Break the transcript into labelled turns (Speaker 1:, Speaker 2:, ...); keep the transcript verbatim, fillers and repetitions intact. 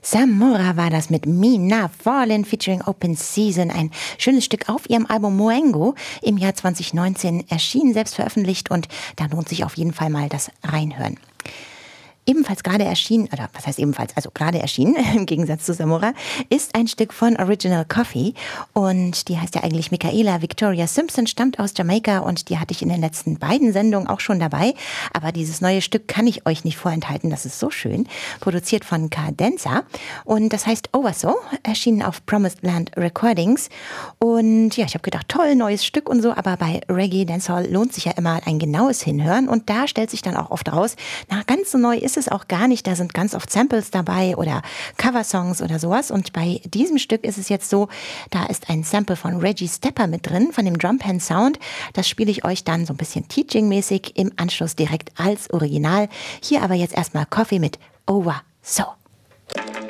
Speaker 1: Samora war das mit Mina Fallin featuring Open Season, ein schönes Stück auf ihrem Album Moengo, im Jahr zwanzig neunzehn erschienen, selbst veröffentlicht, und da lohnt sich auf jeden Fall mal das Reinhören. Ebenfalls gerade erschienen, oder was heißt ebenfalls, also gerade erschienen, im Gegensatz zu Samora, ist ein Stück von Original Coffee, und die heißt ja eigentlich Michaela Victoria Simpson, stammt aus Jamaika, und die hatte ich in den letzten beiden Sendungen auch schon dabei, aber dieses neue Stück kann ich euch nicht vorenthalten, das ist so schön, produziert von Cadenza, und das heißt Overso, erschienen auf Promised Land Recordings, und ja, ich habe gedacht, toll, neues Stück und so, aber bei Reggae Dancehall lohnt sich ja immer ein genaues Hinhören, und da stellt sich dann auch oft raus, na, ganz so neu ist es auch gar nicht, da sind ganz oft Samples dabei oder Coversongs oder sowas, und bei diesem Stück ist es jetzt so, da ist ein Sample von Reggie Stepper mit drin, von dem Drumpan Sound, das spiele ich euch dann so ein bisschen Teaching-mäßig im Anschluss direkt als Original. Hier aber jetzt erstmal Coffee mit Over So.